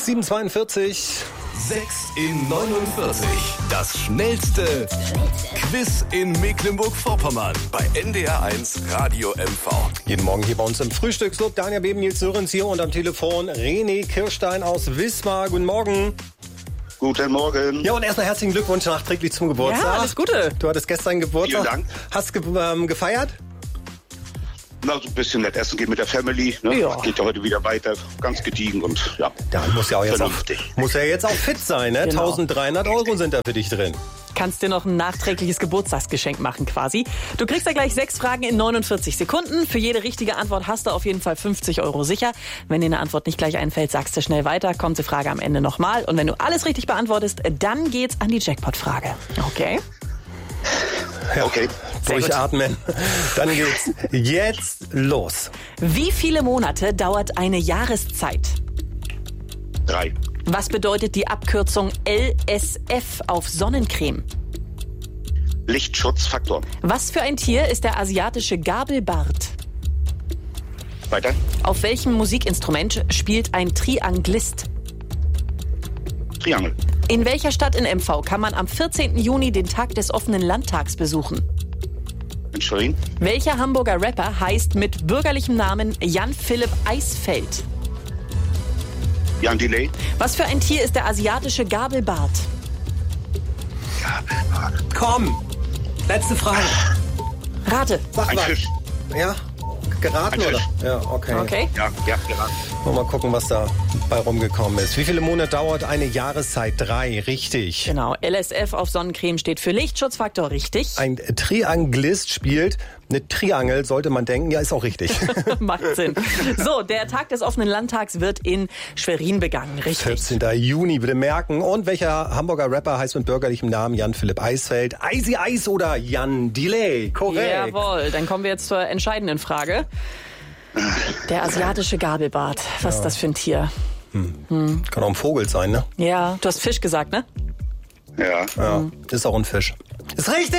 7:42. 6 in 49. Das schnellste Quiz in Mecklenburg-Vorpommern bei NDR1 Radio MV. Jeden Morgen hier bei uns im Frühstücksclub. Daniel Beben, Nils Sörens hier und am Telefon René Kirstein aus Wismar. Guten Morgen. Guten Morgen. Ja, und erstmal herzlichen Glückwunsch nachträglich zum Geburtstag. Ja, alles Gute. Du hattest gestern Geburtstag. Vielen Dank. Hast gefeiert? Na, so ein bisschen nett essen gehen mit der Family. Ne? Ja. Geht ja heute wieder weiter, ganz gediegen und ja. Da muss ja auch jetzt Vernünftig. jetzt auch fit sein, ne? Genau. 1.300 € sind da für dich drin. Kannst dir noch ein nachträgliches Geburtstagsgeschenk machen quasi. Du kriegst ja gleich 6 Fragen in 49 Sekunden. Für jede richtige Antwort hast du auf jeden Fall 50 € sicher. Wenn dir eine Antwort nicht gleich einfällt, sagst du schnell weiter, kommt die Frage am Ende nochmal. Und wenn du alles richtig beantwortest, dann geht's an die Jackpot-Frage. Okay? Ja, Okay. Durchatmen. Dann geht's jetzt los. Wie viele Monate dauert eine Jahreszeit? 3. Was bedeutet die Abkürzung LSF auf Sonnencreme? Lichtschutzfaktor. Was für ein Tier ist der asiatische Gabelbart? Weiter. Auf welchem Musikinstrument spielt ein Trianglist? Triangel. In welcher Stadt in MV kann man am 14. Juni den Tag des offenen Landtags besuchen? In Schwerin. Welcher Hamburger Rapper heißt mit bürgerlichem Namen Jan-Philipp Eisfeld? Jan Delay. Was für ein Tier ist der asiatische Gabelbart? Komm, letzte Frage. Rate. Sag Ein mal. Fisch. Ja, geraten Ein oder? Fisch. Ja, okay. Okay. Ja, geraten. Mal gucken, was da bei rumgekommen ist. Wie viele Monate dauert eine Jahreszeit? 3, richtig. Genau, LSF auf Sonnencreme steht für Lichtschutzfaktor, richtig. Ein Trianglist spielt eine Triangel, sollte man denken. Ja, ist auch richtig. Macht Sinn. So, der Tag des offenen Landtags wird in Schwerin begangen, richtig. 14. Juni, bitte merken. Und welcher Hamburger Rapper heißt mit bürgerlichem Namen Jan-Philipp Eisfeld? Icy Ice oder Jan Delay? Korrekt. Jawohl, dann kommen wir jetzt zur entscheidenden Frage. Der asiatische Gabelbart, was ist das für ein Tier? Kann auch ein Vogel sein, ne? Ja, du hast Fisch gesagt, ne? Ja. Ja, ist auch ein Fisch. Ist richtig!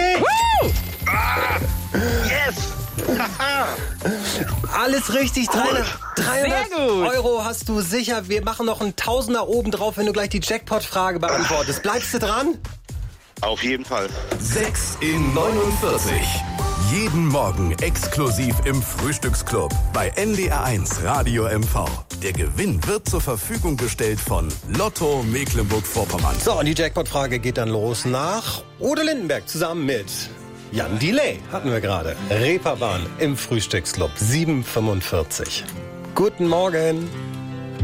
Yes! Alles richtig, 300 Sehr gut. € hast du sicher. Wir machen noch einen Tausender oben drauf, wenn du gleich die Jackpot-Frage beantwortest. Bleibst du dran? Auf jeden Fall. 6 in 49. Jeden Morgen exklusiv im Frühstücksclub bei NDR1 Radio MV. Der Gewinn wird zur Verfügung gestellt von Lotto Mecklenburg-Vorpommern. So, und die Jackpot-Frage geht dann los nach Ode Lindenberg zusammen mit Jan Delay. Hatten wir gerade. Reeperbahn im Frühstücksclub 7:45. Guten Morgen.